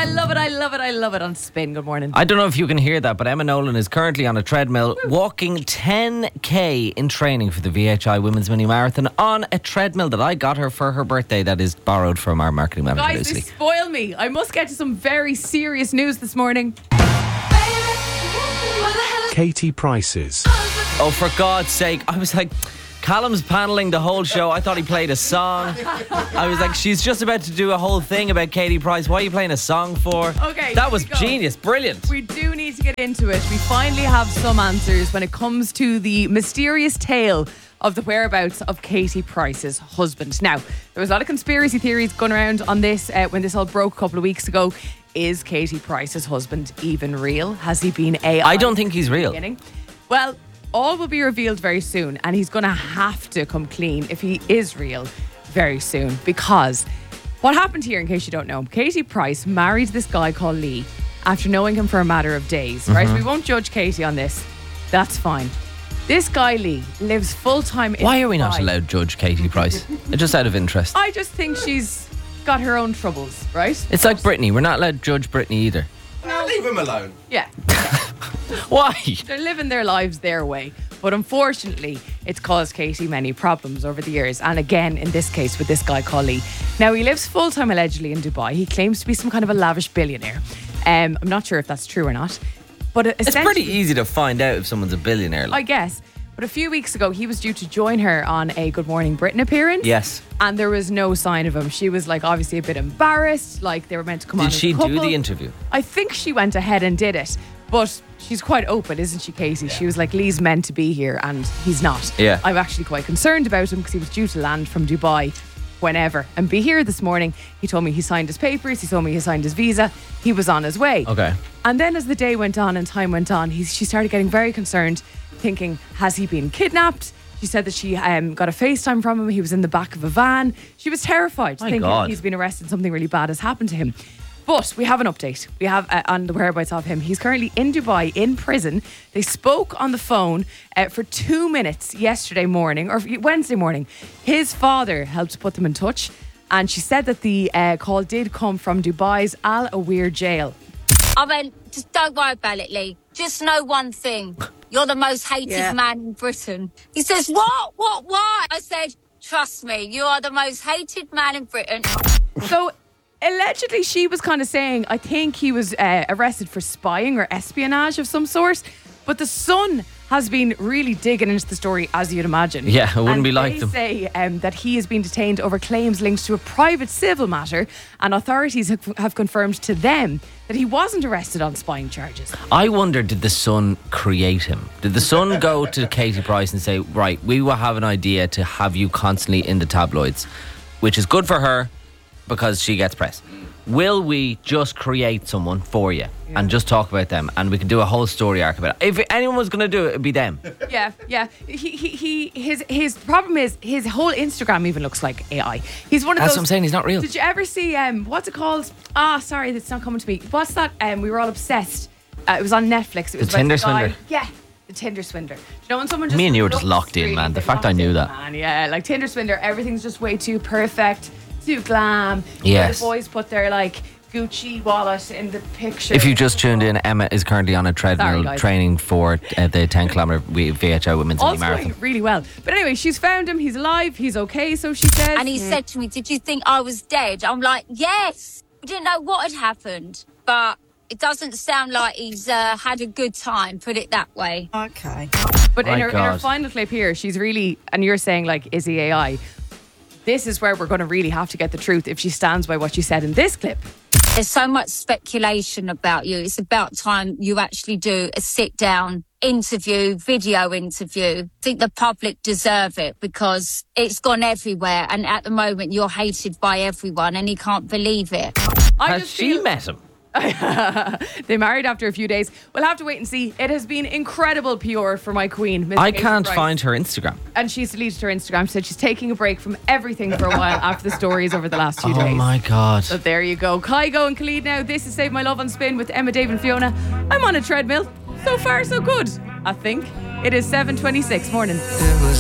I love it, I love it, I love it on Spin. Good morning. I don't know if you can hear that, but Emma Nolan is currently on a treadmill walking 10k in training for the VHI Women's Mini Marathon on a treadmill that I got her for her birthday that is borrowed from our marketing manager, Guys, Lucy. they spoil me. I must get to some very serious news this morning. Katie Price's. Oh, for God's sake. I was like, Callum's panelling the whole show. I thought he played a song. I was like, she's just about to do a whole thing about Katie Price. What are you playing a song for? Okay, that here was we go. genius. Brilliant. We do need to get into it. We finally have some answers when it comes to the mysterious tale of the whereabouts of Katie Price's husband. Now, there was a lot of conspiracy theories going around on this when this all broke a couple of weeks ago. Is Katie Price's husband even real? Has he been AI? I don't think he's real. Well, all will be revealed very soon, and he's going to have to come clean if he is real very soon, because what happened here, in case you don't know, Katie Price married this guy called Lee after knowing him for a matter of days, right? We won't judge Katie on this. That's fine. This guy Lee lives full-time in Why are we not Dubai. allowed to judge Katie Price? Just out of interest. I just think she's got her own troubles, right? It's like Britney. We're not allowed to judge Britney either. Leave him alone. Yeah. Why? They're living their lives their way. But unfortunately, it's caused Katie many problems over the years. And again, in this case, with this guy called Lee. Now, he lives full-time allegedly in Dubai. He claims to be some kind of a lavish billionaire. I'm not sure if that's true or not. But It's pretty easy to find out if someone's a billionaire. I guess. But a few weeks ago, he was due to join her on a Good Morning Britain appearance. Yes. And there was no sign of him. She was like obviously a bit embarrassed. Like they were meant to come on Did as she a couple. do the interview? I think she went ahead and did it. But she's quite open, isn't she, Katie? She was like, Lee's meant to be here and he's not. Yeah. I'm actually quite concerned about him because he was due to land from Dubai whenever and be here this morning. He told me he signed his papers. He told me he signed his visa. He was on his way. Okay. And then as the day went on and time went on, she started getting very concerned, thinking, has he been kidnapped? She said that she got a FaceTime from him. He was in the back of a van. She was terrified, My thinking God. he's been arrested, something really bad has happened to him. But we have an update. We have on the whereabouts of him. He's currently in Dubai, in prison. They spoke on the phone for 2 minutes yesterday morning, or Wednesday morning. His father helped put them in touch. And she said that the call did come from Dubai's Al Awir jail. I mean, just don't worry about it, Lee. Just know one thing. You're the most hated man in Britain. He says, what? Why? I said, trust me, you are the most hated man in Britain. So allegedly she was kind of saying, I think he was arrested for spying or espionage of some sort. But the Sun has been really digging into the story, as you'd imagine. Yeah, it wouldn't be like them. They say that he has been detained over claims linked to a private civil matter, and authorities have confirmed to them that he wasn't arrested on spying charges. I wonder, did the Sun create him? Did the Sun go to Katie Price and say, right, we will have an idea to have you constantly in the tabloids, which is good for her because she gets press. Will we just create someone for you and just talk about them, and we can do a whole story arc about it? If anyone was going to do it, it'd be them. Yeah. His problem is his whole Instagram even looks like AI. He's one of That's those. what I'm saying, he's not real. Did you ever see what's it called? Sorry, that's not coming to me. What's that? We were all obsessed. It was on Netflix. It was The Tinder about guy- Swindler? Yeah. The Tinder Swindler. Do you know when someone just Me and you were just looks locked in, really man. The good? fact I knew that. Man, yeah, like Tinder Swindler, everything's just way too perfect, too glam. Yes. The boys put their like Gucci wallet in the picture. If you just tuned in, Emma is currently on a Sorry, treadmill guys. training for the 10 kilometre VHI Women's Mini All's Marathon. going really well. But anyway, she's found him. He's alive. He's okay, so she says. And he said to me, did you think I was dead? I'm like, yes. We didn't know what had happened, but it doesn't sound like he's had a good time, put it that way. Okay. But in My her God. final clip here, she's really, and you're saying like, is he AI? This is where we're going to really have to get the truth if she stands by what she said in this clip. There's so much speculation about you. It's about time you actually do a sit-down interview, video interview. I think the public deserve it because it's gone everywhere. And at the moment, you're hated by everyone and he can't believe it. Has she met him? They married after a few days. We'll have to wait and see. It has been incredible PR for my queen, Miss I Katie can't Price. find her Instagram. And she's deleted her Instagram. She said she's taking a break from everything for a while after the stories over the last few Oh days. my God. So there you go. Kygo and Khalid now. This is Save My Love on Spin with Emma, Dave and Fiona. I'm on a treadmill. So far, so good, I think. It is 7:26 morning.